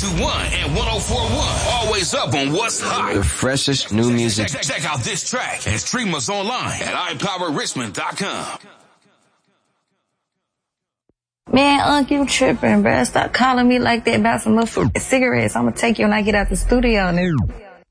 92.1 and 104.1. Always up on what's hot. The freshest new music. Check out this track and stream us online at iPowerRichmond.com. Man, Unc, you tripping, bruh. Stop calling me like that about some motherfucking cigarettes. I'm gonna take you when I get out the studio, nigga.